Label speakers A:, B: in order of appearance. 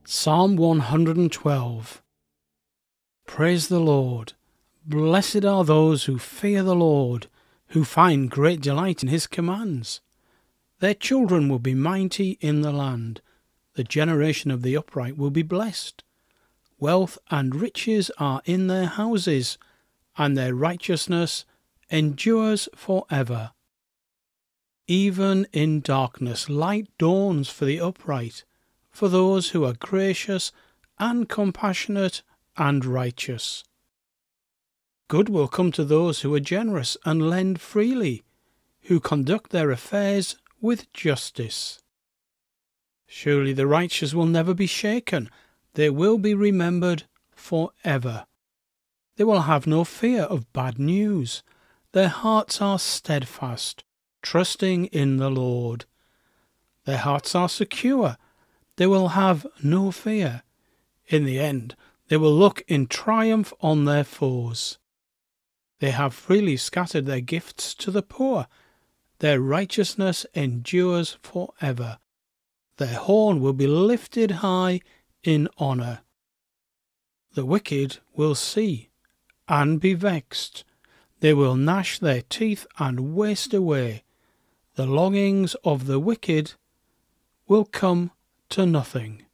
A: Psalm 112. Praise the Lord. Blessed are those who fear the Lord, who find great delight in his commands. Their children will be mighty in the land. The generation of the upright will be blessed. Wealth and riches are in their houses, and their righteousness endures forever. Even in darkness light dawns for the upright, for those who are gracious and compassionate and righteous. Good will come to those who are generous and lend freely, who conduct their affairs with justice. Surely the righteous will never be shaken. They will be remembered forever. They will have no fear of bad news. Their hearts are steadfast, trusting in the Lord. Their hearts are secure. They will have no fear. In the end, they will look in triumph on their foes. They have freely scattered their gifts to the poor. Their righteousness endures forever. Their horn will be lifted high in honour. The wicked will see and be vexed. They will gnash their teeth and waste away. The longings of the wicked will come to nothing.